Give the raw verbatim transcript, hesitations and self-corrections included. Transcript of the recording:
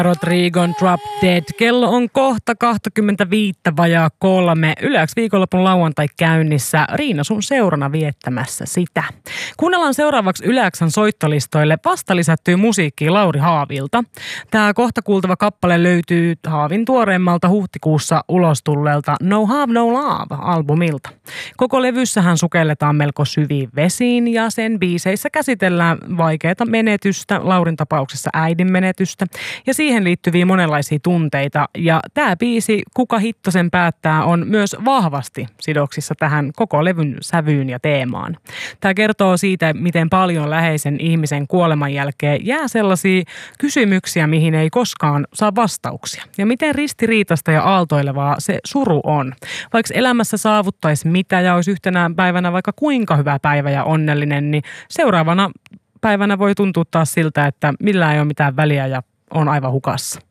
Rodrigon Drop Dead. Kello on kohta kaksikymmentäviisi vajaa kolme. Yleäks viikonlopun lauantai käynnissä. Riina sun seurana viettämässä sitä. Kuunnellaan seuraavaksi Yleäksän soittolistoille vasta lisättyä musiikkia Lauri Haavilta. Tää kohta kuultava kappale löytyy Haavin tuoreemmalta huhtikuussa ulos tulleelta No Have No Love-albumilta. Koko levyssähän sukelletaan melko syviin vesiin ja sen biiseissä käsitellään vaikeata menetystä, Laurin tapauksessa äidin menetystä ja siihen liittyviä monenlaisia tunteita. Ja tämä biisi, Kuka hitto sen päättää, on myös vahvasti sidoksissa tähän koko levyn sävyyn ja teemaan. Tämä kertoo siitä, miten paljon läheisen ihmisen kuoleman jälkeen jää sellaisia kysymyksiä, mihin ei koskaan saa vastauksia. Ja miten ristiriitasta ja aaltoilevaa se suru on. Vaikka elämässä saavuttaisi mitä ja olisi yhtenä päivänä vaikka kuinka hyvä päivä ja onnellinen, niin seuraavana päivänä voi tuntua taas siltä, että millään ei ole mitään väliä ja on aivan hukassa.